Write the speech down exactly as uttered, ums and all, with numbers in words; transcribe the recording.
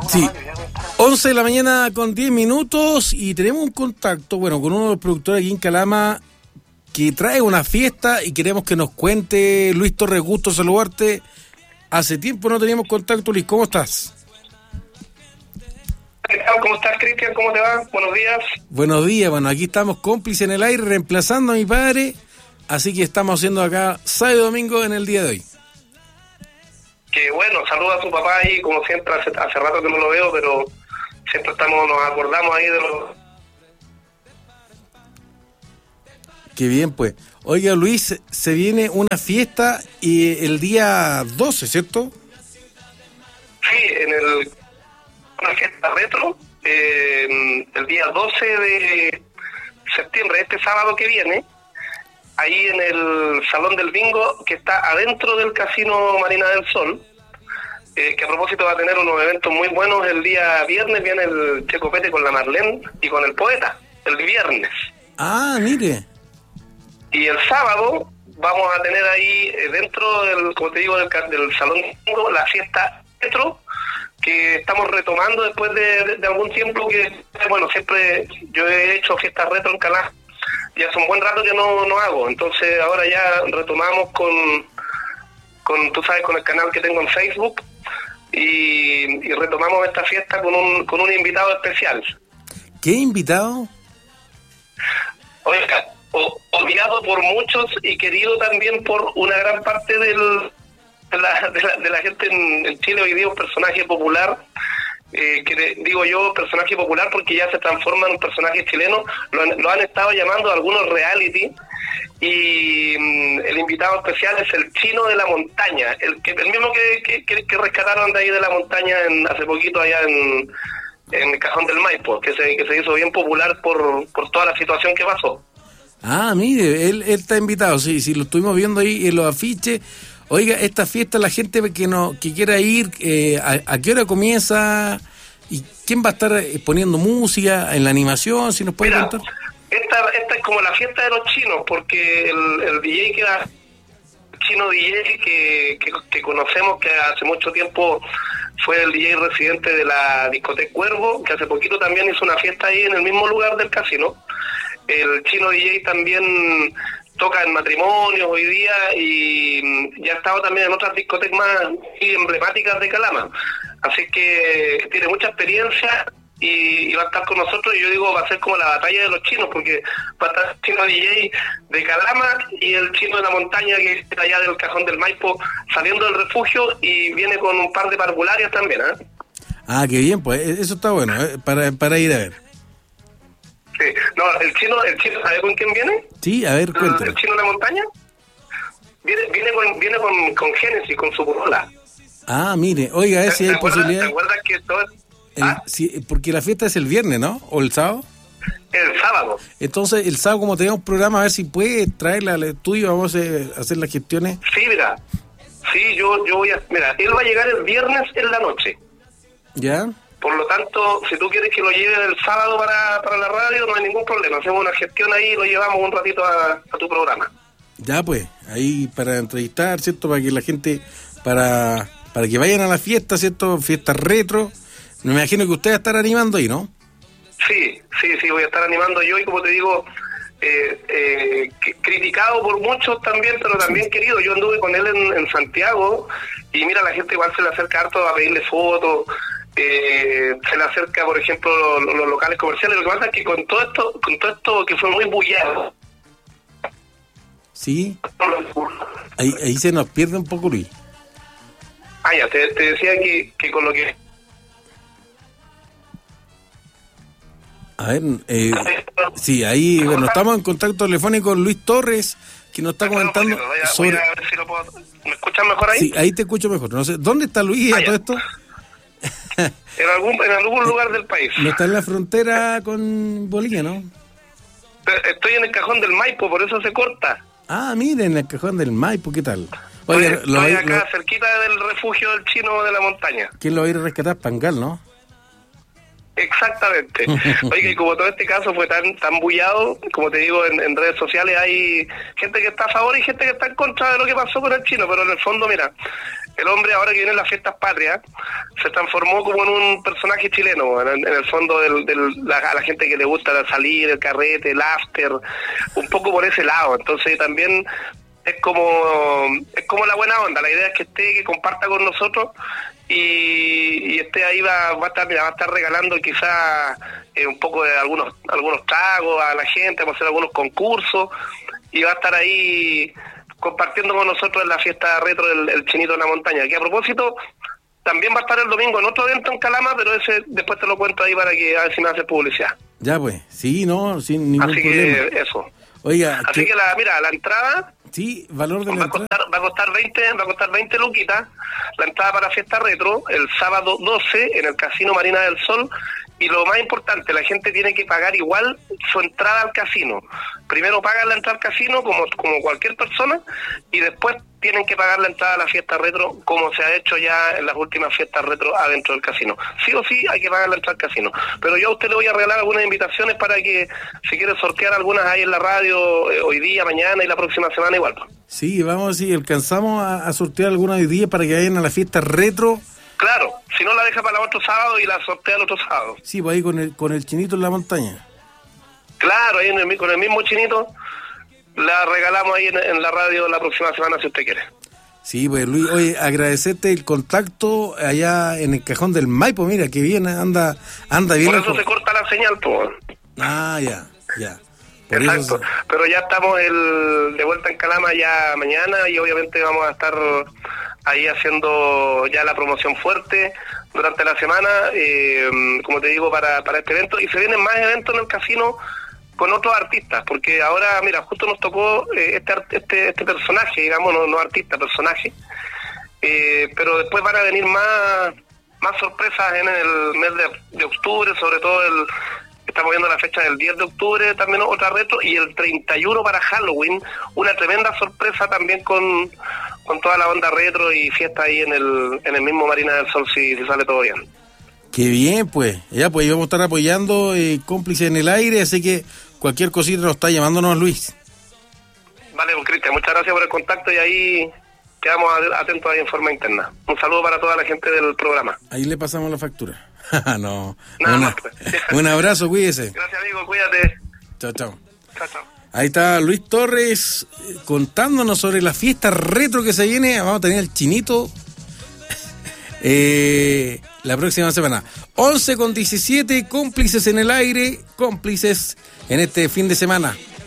Sí, once de la mañana con diez minutos y tenemos un contacto, bueno, con uno de los productores aquí en Calama que trae una fiesta y queremos que nos cuente. Luis Torres, gusto saludarte. Hace tiempo no teníamos contacto, Luis, ¿cómo estás? ¿Cómo estás, Cristian? ¿Cómo te va? Buenos días. Buenos días, bueno, aquí estamos cómplices en el aire reemplazando a mi padre, así que estamos haciendo acá sábado y domingo en el día de hoy. Que bueno, saluda a su papá ahí, como siempre, hace, hace rato que no lo veo, pero siempre estamos, nos acordamos ahí de los... Qué bien, pues. Oiga, Luis, se viene una fiesta y el día doce, ¿cierto? Sí, en el una fiesta retro, eh, el día doce de septiembre, este sábado que viene, ahí en el Salón del Bingo, que está adentro del Casino Marina del Sol, eh, que a propósito va a tener unos eventos muy buenos. El día viernes viene el Checo Pete con la Marlene y con el Poeta, el viernes. Ah, mire. Y el sábado vamos a tener ahí, eh, dentro del, como te digo, del, del Salón del Bingo, la fiesta retro, que estamos retomando después de, de, de algún tiempo que, bueno, siempre yo he hecho fiestas retro en Calama. Ya hace un buen rato que no, no hago, entonces ahora ya retomamos con, con, tú sabes, con el canal que tengo en Facebook y, y retomamos esta fiesta con un, con un invitado especial. ¿Qué invitado? Oiga, o, odiado por muchos y querido también por una gran parte del, de, la, de, la, de la gente en, en Chile hoy día, un personaje popular. Eh, que le, digo yo personaje popular porque ya se transforma en un personaje chileno, lo, lo han estado llamando algunos reality, y mm, el invitado especial es el Chino de la Montaña, el que el mismo que, que, que, que rescataron de ahí de la montaña en, hace poquito allá en, en el Cajón del Maipo, que se, que se hizo bien popular por, por toda la situación que pasó. Ah, mire, él, él está invitado, sí, sí, lo estuvimos viendo ahí en los afiches. Oiga, esta fiesta, la gente que no que quiera ir, eh, a, ¿a qué hora comienza? ¿Y quién va a estar poniendo música en la animación? Si nos puede Mira, contar. Esta, esta es como la fiesta de los chinos, porque el, el D J que era chino D J que, que, que conocemos, que hace mucho tiempo fue el D J residente de la discoteca Cuervo, que hace poquito también hizo una fiesta ahí en el mismo lugar del casino. El chino D J también toca en matrimonios hoy día y ya ha estado también en otras discotecas más emblemáticas de Calama. Así que tiene mucha experiencia y, y va a estar con nosotros, y yo digo, va a ser como la batalla de los chinos, porque va a estar el chino D J de Calama y el chino de la montaña, que está allá del Cajón del Maipo, saliendo del refugio, y viene con un par de parvularias también, ¿eh? Ah, qué bien, pues eso está bueno, ¿eh? para, para ir a ver. Sí, no, el chino, el chino, ¿sabe con quién viene? Sí, a ver, cuéntame. El chino de la montaña viene, viene con, viene con, con Génesis, con su porola. Ah, mire, oiga, eh, si hay posibilidad. ¿Te acuerdas que todo es... el, ¿Ah? si, porque la fiesta es el viernes, ¿no? ¿O el sábado? El sábado. Entonces, el sábado, como tenemos programa, a ver si puede traerla al estudio, vamos a hacer las gestiones. Sí, mira, sí, yo, yo voy a... Mira, él va a llegar el viernes en la noche. ¿Ya? Por lo tanto, si tú quieres que lo lleve el sábado para, para la radio, no hay ningún problema. Hacemos una gestión ahí y lo llevamos un ratito a, a tu programa. Ya, pues, ahí para entrevistar, ¿cierto? Para que la gente, para para que vayan a la fiesta, ¿cierto? Fiesta retro. Me imagino que usted va a estar animando ahí, ¿no? Sí, sí, sí, voy a estar animando yo, y como te digo, eh, eh, criticado por muchos también, pero también sí. Querido. Yo anduve con él en, en Santiago, y mira, la gente igual se le acerca harto a pedirle fotos. Eh, se le acerca, por ejemplo, los, los locales comerciales. Lo que pasa es que con todo esto, con todo esto que fue muy bullado. Sí. Ahí, ahí se nos pierde un poco, Luis. Ah, ya, te, te decía que, que con lo que... A ver, eh, sí, ahí, bueno, estamos en contacto telefónico con Luis Torres, que nos está comentando voy a, sobre... voy a ver si lo puedo... ¿Me escuchan mejor ahí? Sí, ahí te escucho mejor. No sé, ¿dónde está Luis a todo esto? En algún, en algún lugar del país. No está en la frontera con Bolivia, ¿no? Estoy en el Cajón del Maipo, por eso se corta. Ah, miren, en el Cajón del Maipo, ¿qué tal? Oye, estoy, lo, estoy acá lo, cerquita del refugio del chino de la montaña. ¿Quién lo va a ir a rescatar? Pangal, ¿no? Exactamente. Oye, y como todo este caso fue tan tan bullado, como te digo, en, en redes sociales hay gente que está a favor y gente que está en contra de lo que pasó con el chino, pero en el fondo, mira, el hombre, ahora que vienen las fiestas patrias, se transformó como en un personaje chileno, en, en el fondo del, del, la, a la gente que le gusta salir, el carrete, el after, un poco por ese lado. Entonces también es como es como la buena onda, la idea es que esté, que comparta con nosotros y, y esté ahí, va, va a estar, mira, va a estar regalando quizás eh, un poco de algunos algunos tragos a la gente, vamos a hacer algunos concursos y va a estar ahí compartiendo con nosotros en la fiesta retro del el Chinito en la Montaña, que a propósito también va a estar el domingo en otro evento en Calama, pero ese después te lo cuento ahí para que a ver si me hace publicidad. Ya pues, sí, no, sin ningún Así problema. Así que eso. Oiga, Así que, que la, mira, la entrada... Sí, valor de la va a costar, entrada. va a costar veinte, va a costar veinte luquitas, la entrada para fiesta retro, el sábado doce en el Casino Marina del Sol. Y lo más importante, la gente tiene que pagar igual su entrada al casino. Primero pagan la entrada al casino como, como cualquier persona y después tienen que pagar la entrada a la fiesta retro como se ha hecho ya en las últimas fiestas retro adentro del casino. Sí o sí hay que pagar la entrada al casino. Pero yo a usted le voy a regalar algunas invitaciones para que si quiere sortear algunas ahí en la radio eh, hoy día, mañana y la próxima semana igual. Sí, vamos, si alcanzamos a, a sortear algunas hoy día para que vayan a la fiesta retro. Claro, si no la deja para el otro sábado y la sortea el otro sábado. Sí, pues ahí con el, con el Chinito en la Montaña. Claro, ahí en el, con el mismo Chinito la regalamos ahí en, en la radio la próxima semana si usted quiere. Sí, pues Luis, oye, agradecerte el contacto allá en el Cajón del Maipo, mira, que bien, anda anda bien. Por eso se corta la señal, pues. Ah, ya, ya. Por Exacto, eso se... pero ya estamos el, de vuelta en Calama ya mañana y obviamente vamos a estar ahí haciendo ya la promoción fuerte durante la semana, eh, como te digo, para, para este evento. Y se vienen más eventos en el casino con otros artistas, porque ahora, mira, justo nos tocó eh, este, este este personaje, digamos, no, no artista, personaje, eh, pero después van a venir más, más sorpresas en el mes de, de octubre, sobre todo el... Estamos viendo la fecha del diez de octubre, también otra retro, y el treinta y uno para Halloween, una tremenda sorpresa también con, con toda la onda retro y fiesta ahí en el en el mismo Marina del Sol, si, si sale todo bien. Qué bien, pues. Ya, pues vamos a estar apoyando eh, Cómplices en el Aire, así que cualquier cosita nos está llamándonos Luis. Vale, pues Cristian, muchas gracias por el contacto y ahí quedamos atentos ahí en forma interna. Un saludo para toda la gente del programa. Ahí le pasamos la factura. no, Nada una, más, pues. Un abrazo, cuídese. Gracias, amigo, cuídate. Chao, chao. Chao, chao. Ahí está Luis Torres eh, contándonos sobre la fiesta retro que se viene. Vamos a tener el Chinito eh, la próxima semana. once con diecisiete, Cómplices en el Aire, Cómplices en este fin de semana.